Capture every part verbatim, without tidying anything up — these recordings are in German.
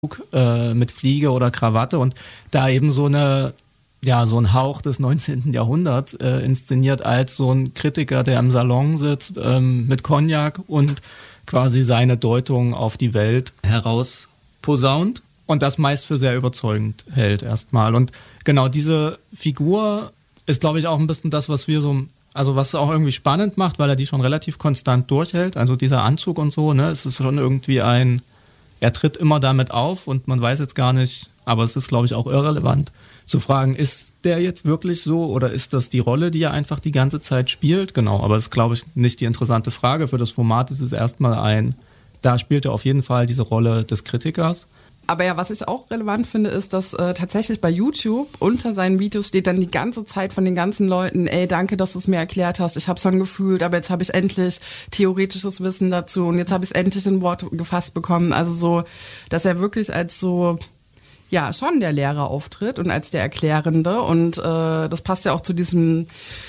äh, mit Fliege oder Krawatte und da eben so eine ja, so ein Hauch des neunzehnten. Jahrhunderts äh, inszeniert als so ein Kritiker, der im Salon sitzt ähm, mit Cognac und quasi seine Deutung auf die Welt herausposaunt und das meist für sehr überzeugend hält erstmal. Und genau diese Figur ist, glaube ich, auch ein bisschen das, was wir so, also was auch irgendwie spannend macht, weil er die schon relativ konstant durchhält. Also dieser Anzug und so, ne, es ist schon irgendwie ein, er tritt immer damit auf und man weiß jetzt gar nicht, aber es ist, glaube ich, auch irrelevant zu fragen, ist der jetzt wirklich so oder ist das die Rolle, die er einfach die ganze Zeit spielt? Genau, aber das ist, glaube ich, nicht die interessante Frage. Für das Format ist es erstmal ein, da spielt er auf jeden Fall diese Rolle des Kritikers. Aber ja, was ich auch relevant finde, ist, dass äh, tatsächlich bei YouTube unter seinen Videos steht dann die ganze Zeit von den ganzen Leuten, ey, danke, dass du es mir erklärt hast, ich habe es schon gefühlt, aber jetzt habe ich endlich theoretisches Wissen dazu und jetzt habe ich es endlich in Worte gefasst bekommen. Also so, dass er wirklich als so, ja, schon der Lehrer auftritt und als der Erklärende und äh, das passt ja auch zu diesem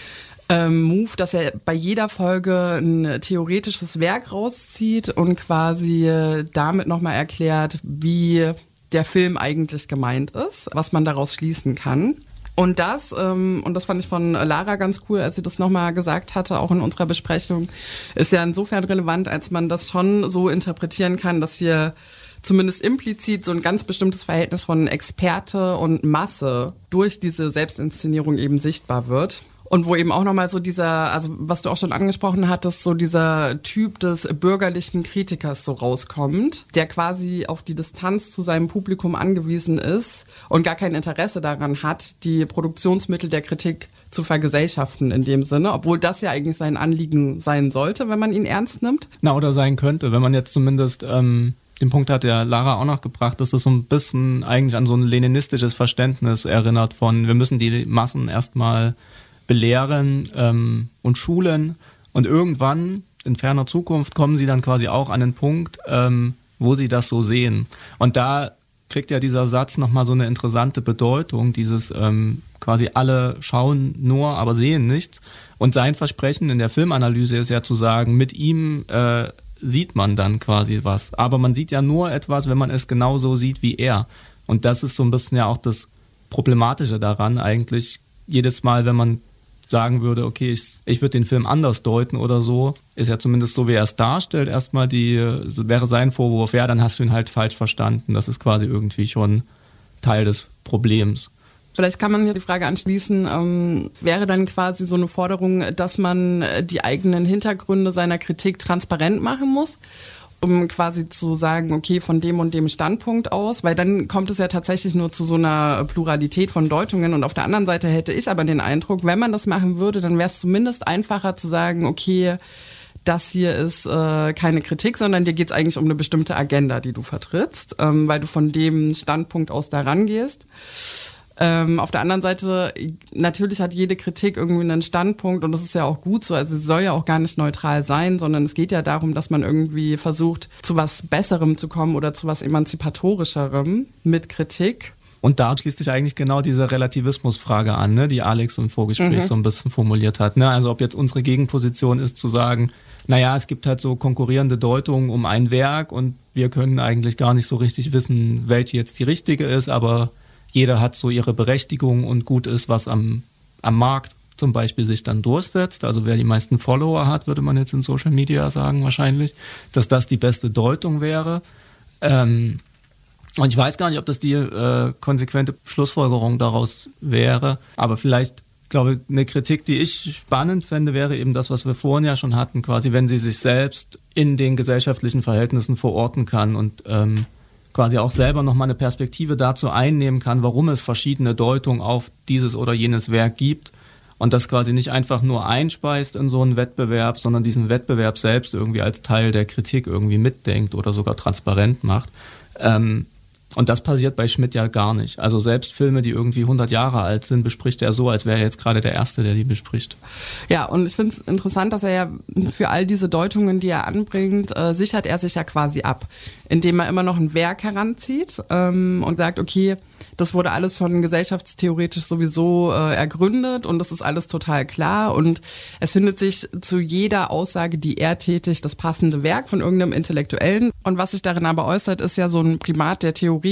ähm, Move, dass er bei jeder Folge ein theoretisches Werk rauszieht und quasi äh, damit nochmal erklärt, wie der Film eigentlich gemeint ist, was man daraus schließen kann. Und das, ähm, und das fand ich von Lara ganz cool, als sie das nochmal gesagt hatte, auch in unserer Besprechung, ist ja insofern relevant, als man das schon so interpretieren kann, dass hier zumindest implizit so ein ganz bestimmtes Verhältnis von Experte und Masse durch diese Selbstinszenierung eben sichtbar wird. Und wo eben auch nochmal so dieser, also was du auch schon angesprochen hattest, so dieser Typ des bürgerlichen Kritikers so rauskommt, der quasi auf die Distanz zu seinem Publikum angewiesen ist und gar kein Interesse daran hat, die Produktionsmittel der Kritik zu vergesellschaften in dem Sinne, obwohl das ja eigentlich sein Anliegen sein sollte, wenn man ihn ernst nimmt. Na, oder sein könnte, wenn man jetzt zumindest ähm den Punkt hat ja Lara auch noch gebracht, dass das so ein bisschen eigentlich an so ein leninistisches Verständnis erinnert von, wir müssen die Massen erstmal belehren ähm, und schulen und irgendwann in ferner Zukunft kommen sie dann quasi auch an den Punkt, ähm, wo sie das so sehen. Und da kriegt ja dieser Satz nochmal so eine interessante Bedeutung, dieses ähm, quasi alle schauen nur, aber sehen nichts. Und sein Versprechen in der Filmanalyse ist ja zu sagen, mit ihm äh, sieht man dann quasi was. Aber man sieht ja nur etwas, wenn man es genauso sieht wie er. Und das ist so ein bisschen ja auch das Problematische daran eigentlich. Jedes Mal, wenn man sagen würde, okay, ich, ich würde den Film anders deuten oder so, ist ja zumindest so, wie er es darstellt, erstmal die, wäre sein Vorwurf, ja, dann hast du ihn halt falsch verstanden. Das ist quasi irgendwie schon Teil des Problems. Vielleicht kann man hier die Frage anschließen, ähm, wäre dann quasi so eine Forderung, dass man die eigenen Hintergründe seiner Kritik transparent machen muss, um quasi zu sagen, okay, von dem und dem Standpunkt aus, weil dann kommt es ja tatsächlich nur zu so einer Pluralität von Deutungen und auf der anderen Seite hätte ich aber den Eindruck, wenn man das machen würde, dann wäre es zumindest einfacher zu sagen, okay, das hier ist äh, keine Kritik, sondern dir geht es eigentlich um eine bestimmte Agenda, die du vertrittst, ähm, weil du von dem Standpunkt aus da rangehst. Ähm, auf der anderen Seite, natürlich hat jede Kritik irgendwie einen Standpunkt und das ist ja auch gut so, also sie soll ja auch gar nicht neutral sein, sondern es geht ja darum, dass man irgendwie versucht, zu was Besserem zu kommen oder zu was Emanzipatorischem mit Kritik. Und da schließt sich eigentlich genau diese Relativismusfrage an, ne, die Alex im Vorgespräch mhm. so ein bisschen formuliert hat. Ne? Also ob jetzt unsere Gegenposition ist zu sagen, naja, es gibt halt so konkurrierende Deutungen um ein Werk und wir können eigentlich gar nicht so richtig wissen, welche jetzt die richtige ist, aber jeder hat so ihre Berechtigung und gut ist, was am, am Markt zum Beispiel sich dann durchsetzt. Also wer die meisten Follower hat, würde man jetzt in Social Media sagen wahrscheinlich, dass das die beste Deutung wäre. Ähm, und ich weiß gar nicht, ob das die äh, konsequente Schlussfolgerung daraus wäre. Aber vielleicht, glaube ich, eine Kritik, die ich spannend fände, wäre eben das, was wir vorhin ja schon hatten, quasi wenn sie sich selbst in den gesellschaftlichen Verhältnissen verorten kann und ähm, quasi auch selber nochmal eine Perspektive dazu einnehmen kann, warum es verschiedene Deutungen auf dieses oder jenes Werk gibt und das quasi nicht einfach nur einspeist in so einen Wettbewerb, sondern diesen Wettbewerb selbst irgendwie als Teil der Kritik irgendwie mitdenkt oder sogar transparent macht. Ähm, und das passiert bei Schmidt ja gar nicht. Also selbst Filme, die irgendwie hundert Jahre alt sind, bespricht er so, als wäre er jetzt gerade der Erste, der die bespricht. Ja, und ich finde es interessant, dass er ja für all diese Deutungen, die er anbringt, äh, sichert er sich ja quasi ab, indem er immer noch ein Werk heranzieht ähm, und sagt, okay, Das wurde alles schon gesellschaftstheoretisch sowieso äh, ergründet und das ist alles total klar und es findet sich zu jeder Aussage, die er tätigt, das passende Werk von irgendeinem Intellektuellen. Und was sich darin aber äußert, ist ja so ein Primat der Theorie,